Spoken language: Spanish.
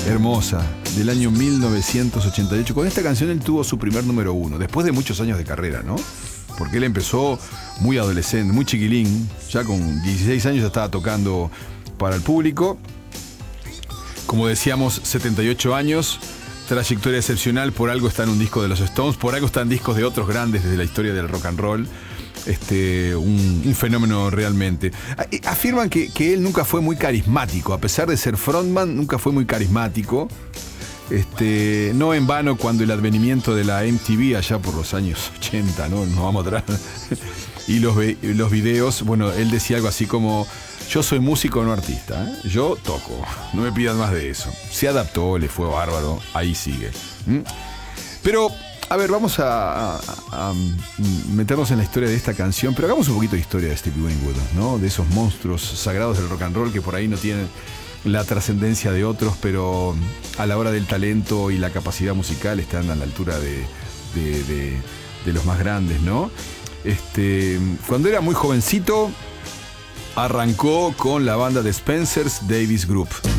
hermosa, del año 1988. Con esta canción él tuvo su primer número 1, después de muchos años de carrera, ¿no? Porque él empezó muy adolescente, muy chiquilín, ya con 16 años ya estaba tocando para el público. Como decíamos, 78 años, trayectoria excepcional, por algo está en un disco de los Stones, por algo están discos de otros grandes desde la historia del rock and roll. Un fenómeno realmente. Afirman que él nunca fue muy carismático, a pesar de ser frontman, nunca fue muy carismático. No en vano, cuando el advenimiento de la MTV allá por los años 80, ¿no? Nos vamos atrás. Y los videos, bueno, él decía algo así como: yo soy músico, no artista, ¿eh? Yo toco, no me pidan más de eso. Se adaptó, le fue bárbaro, ahí sigue. Pero, a ver, vamos a meternos en la historia de esta canción, pero hagamos un poquito de historia de Stevie Winwood, ¿no? De esos monstruos sagrados del rock and roll que por ahí no tienen la trascendencia de otros, pero a la hora del talento y la capacidad musical están a la altura de los más grandes, ¿no? Cuando era muy jovencito, arrancó con la banda de Spencer's Davis Group.